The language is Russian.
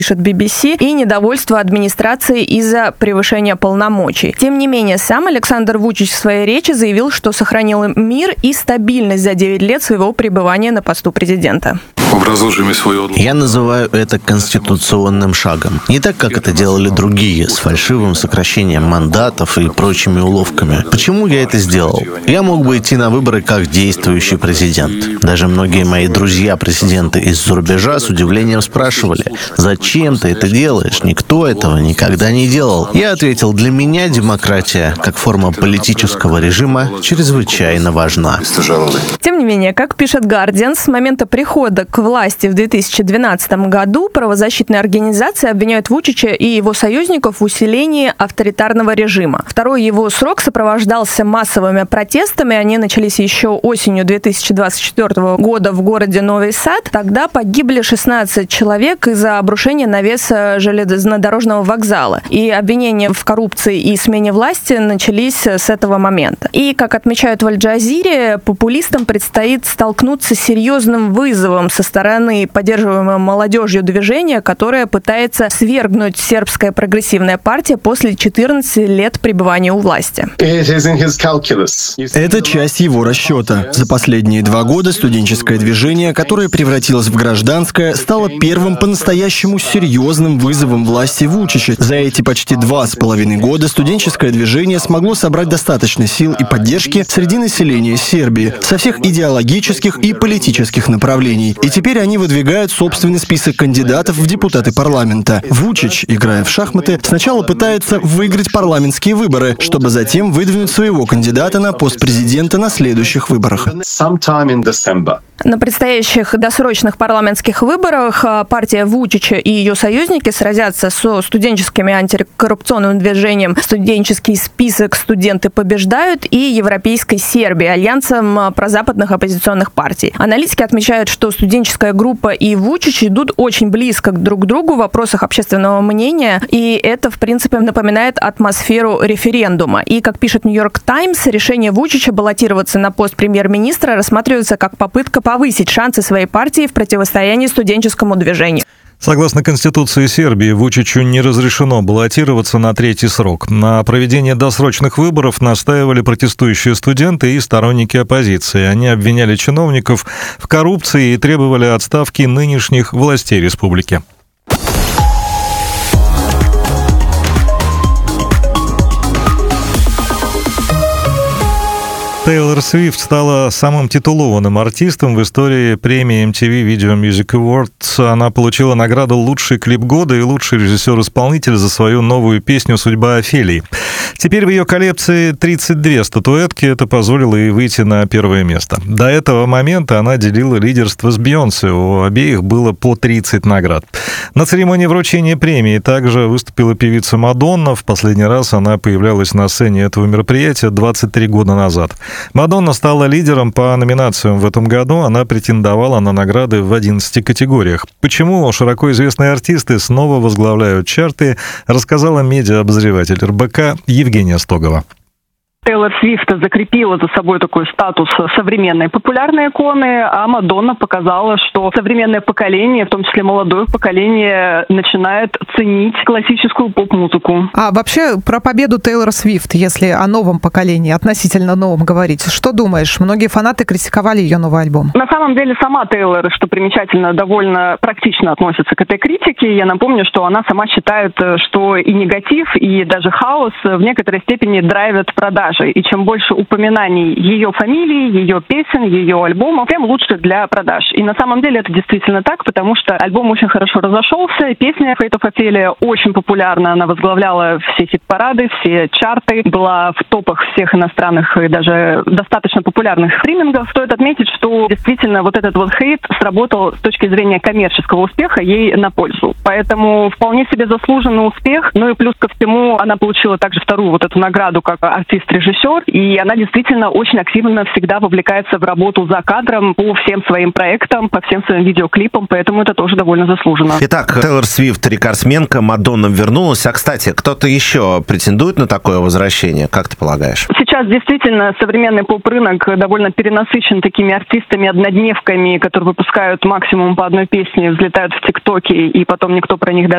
пишет BBC, и недовольство администрации из-за превышения полномочий. Тем не менее, сам Александр Вучич в своей речи заявил, что сохранил мир и стабильность за 9 лет своего пребывания на посту президента. Я называю это конституционным шагом. Не так, как это делали другие, с фальшивым сокращением мандатов и прочими уловками. Почему я это сделал? Я мог бы идти на выборы как действующий президент. Даже многие мои друзья-президенты из-за рубежа с удивлением спрашивали: «Зачем ты это делаешь? Никто этого никогда не делал». Я ответил: для меня демократия, как форма политического режима, чрезвычайно важна. Тем не менее, как пишет Guardian, с момента прихода к власти в 2012 году правозащитные организации обвиняют Вучича и его союзников в усилении авторитарного режима. Второй его срок сопровождался массовыми протестами. Они начались еще осенью 2024 года в городе Новый Сад. Тогда погибли 16 человек из-за обрушения навеса железнодорожного вокзала. И обвинения в коррупции и смене власти начались с этого момента. И, как отмечают в Аль-Джазире, популистам предстоит столкнуться с серьезным вызовом со стороны поддерживаемого молодежью движения, которое пытается свергнуть сербская прогрессивная партия после 14 лет пребывания у власти. Это часть его расчета. За последние 2 года студенческое движение, которое превратилось в гражданское, стало первым по-настоящему серьезным вызовом власти Вучича. За эти почти 2,5 года студенческое движение смогло собрать достаточно сил и поддержки среди населения Сербии со всех идеологических и политических направлений. И теперь они выдвигают собственный список кандидатов в депутаты парламента. Вучич, играя в шахматы, сначала пытается выиграть парламентские выборы, чтобы затем выдвинуть своего кандидата на пост президента на следующих выборах. На предстоящих досрочных парламентских выборах партия Вучича и ее союзники сразятся со студенческим антикоррупционным движением «Студенческий список «Студенты побеждают» и Европейской Сербии, альянсом прозападных оппозиционных партий. Аналитики отмечают, что студенческая группа и Вучич идут очень близко друг к другу в вопросах общественного мнения, и это, в принципе, напоминает атмосферу референдума. И, как пишет Нью-Йорк Таймс, решение Вучича баллотироваться на пост премьер-министра рассматривается как попытка повысить шансы своей партии в противостоянии студенческому движению. Согласно Конституции Сербии, Вучичу не разрешено баллотироваться на 3-й срок. На проведение досрочных выборов настаивали протестующие студенты и сторонники оппозиции. Они обвиняли чиновников в коррупции и требовали отставки нынешних властей республики. Тейлор Свифт стала самым титулованным артистом в истории премии MTV Video Music Awards. Она получила награду «Лучший клип года» и «Лучший режиссер-исполнитель» за свою новую песню «Судьба Офелии». Теперь в ее коллекции 32 статуэтки, это позволило ей выйти на 1-е место. До этого момента она делила лидерство с Бейонсе, у обеих было по 30 наград. На церемонии вручения премии также выступила певица Мадонна. В последний раз она появлялась на сцене этого мероприятия 23 года назад. Мадонна стала лидером по номинациям в этом году. Она претендовала на награды в 11 категориях. Почему широко известные артисты снова возглавляют чарты, рассказала медиа-обозреватель РБК Евгения Стогова. Тейлор Свифт закрепила за собой такой статус современной популярной иконы, а Мадонна показала, что современное поколение, в том числе молодое поколение, начинает ценить классическую поп-музыку. А вообще про победу Тейлор Свифт, если о новом поколении, относительно новом говорить, что думаешь? Многие фанаты критиковали ее новый альбом. На самом деле сама Тейлор, что примечательно, довольно практично относится к этой критике. Я напомню, что она сама считает, что и негатив, и даже хаос в некоторой степени драйвят продажи. И чем больше упоминаний ее фамилии, ее песен, ее альбомов, тем лучше для продаж. И на самом деле это действительно так, потому что альбом очень хорошо разошелся, и песня «Fate of Ophelia» очень популярна. Она возглавляла все хит-парады, все чарты, была в топах всех иностранных и даже достаточно популярных стримингов. Стоит отметить, что действительно вот этот вот хейт сработал с точки зрения коммерческого успеха ей на пользу. Поэтому вполне себе заслуженный успех. Ну и плюс ко всему она получила также вторую вот эту награду как артист-режиссер режиссер, и она действительно очень активно всегда вовлекается в работу за кадром по всем своим проектам, по всем своим видеоклипам, поэтому это тоже довольно заслуженно. Итак, Тейлор Свифт, рекордсменка, Мадонна вернулась. А, кстати, кто-то еще претендует на такое возвращение? Как ты полагаешь? Сейчас действительно современный поп-рынок довольно перенасыщен такими артистами-однодневками, которые выпускают максимум по одной песне, взлетают в ТикТоке, и потом никто про них даже